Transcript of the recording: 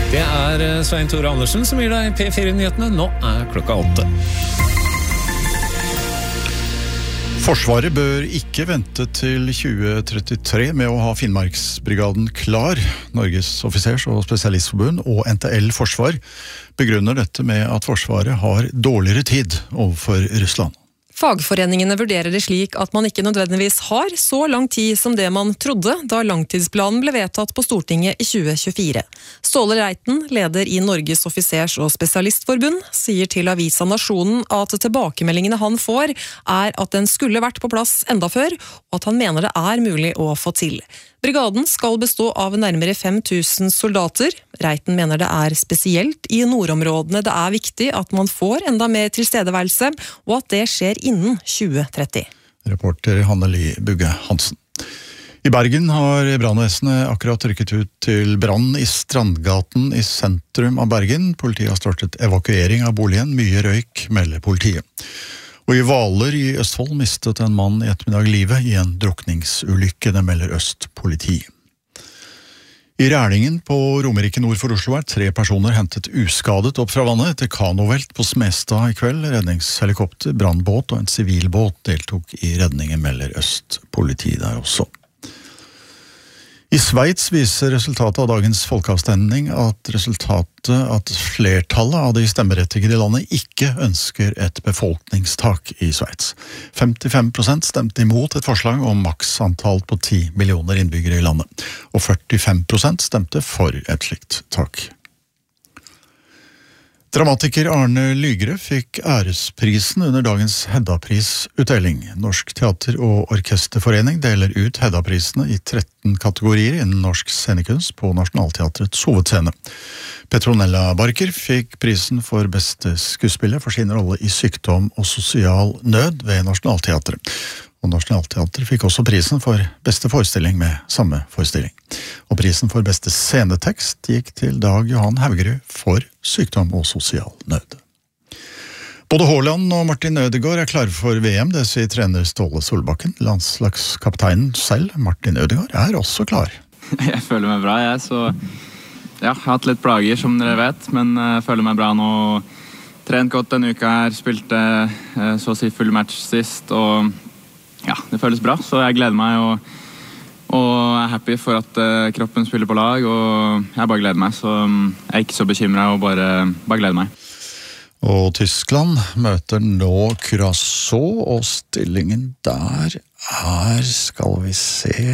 Det Svein Tore Andersen som gir deg P4-nyhetene. Nå klokka 8. Forsvaret bør ikke vente til 2033 med å ha Finnmarksbrigaden klar. Norges offisers- og spesialistforbund og NTL Forsvar begrunner dette med at Forsvaret har dårligere tid overfor Russland. Fagforeningene vurderer det slik at man ikke nødvendigvis har så lang tid som det man trodde da langtidsplanen ble vedtatt på Stortinget i 2024. Ståle Reiten, leder i Norges offisers- og spesialistforbund, sier til avisa Nasjonen at tilbakemeldingene han får at den skulle vært på plass enda før, og at han mener det mulig å få til. Brigaden skal bestå av nærmere 5000 soldater. Reiten mener det spesielt i nordområdene det viktig at man får enda mer tilstedeværelse, og at det skjer innen 2030. Reporter Hanneli Bugge Hansen. I Bergen har brannvesenet akkurat rykket ut til brann i Strandgaten i sentrum av Bergen. Politiet har startet evakuering av boligen. Mye røyk, melder politiet. Og i Hvaler i Østfold mistet en mann i ettermiddag livet i en drukningsulykke, det melder Øst politi. I Rælingen på Romerike nord for Oslo 3 personer hentet uskadet opp fra vannet etter kanovelt på Smestad i kveld. Redningshelikopter, brannbåt og en sivilbåt deltok i redningen, melder Øst politi der også. I Sveits viser resultatet av dagens folkeavstemning at flertallet av de stemmeberettigede i landet ikke ønsker et befolkningstak i Sveits. 55% stemte imot et forslag om maksantall på 10 millioner innbyggere i landet, og 45% stemte for et slikt tak. Dramatiker Arne Lygre fikk æresprisen under dagens Hedda-prisutdeling. Norsk teater- og orkesterforening deler ut Hedda-prisene i 13 kategorier innen norsk scenekunst på Nationaltheatrets hovedscene. Petronella Barker fikk prisen for beste skuespiller for sin rolle i Sykdom og sosial nød ved Nationaltheatret. Og Nationaltheatret fikk også prisen for beste forestilling med samme forestilling. Og prisen for beste scenetekst gikk til Dag Johan Haugerud for Sykdom og sosial nød. Både Haaland og Martin Ødegaard klare for VM, det sier trener Ståle Solbakken. Landslagskapteinen selv, Martin Ødegaard, også klar. Jeg føler meg bra, så jeg har hatt litt plager, som dere vet, men jeg føler meg bra nå. Trent godt denne uka her, spilte så å si full match sist, og ja, det føles bra, så jeg gleder meg og happy for at kroppen spiller på lag, og jeg bare gleder meg, så jeg ikke så bekymret og bare gleder meg. Og Tyskland møter nå Curaçao, og stillingen der skal vi se...